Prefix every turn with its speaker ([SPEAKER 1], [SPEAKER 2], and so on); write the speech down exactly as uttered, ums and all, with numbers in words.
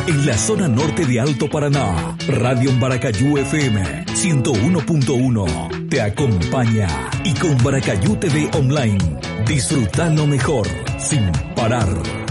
[SPEAKER 1] En la zona norte de Alto Paraná, Radio Baracayú F M ciento uno punto uno te acompaña. Y con Baracayú T V Online, disfruta lo mejor sin parar.